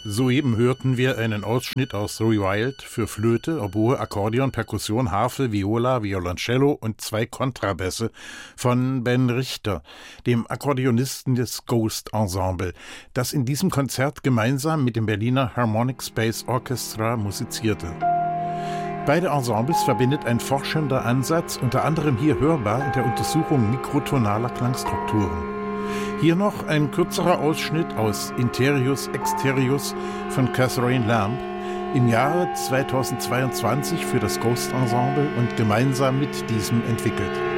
Soeben hörten wir einen Ausschnitt aus Rewild für Flöte, Oboe, Akkordeon, Perkussion, Harfe, Viola, Violoncello und 2 Kontrabässe von Ben Richter, dem Akkordeonisten des Ghost Ensemble, das in diesem Konzert gemeinsam mit dem Berliner Harmonic Space Orchestra musizierte. Beide Ensembles verbindet ein forschender Ansatz, unter anderem hier hörbar in der Untersuchung mikrotonaler Klangstrukturen. Hier noch ein kürzerer Ausschnitt aus Interius Exterius von Catherine Lamb, im Jahre 2022 für das Ghost Ensemble und gemeinsam mit diesem entwickelt.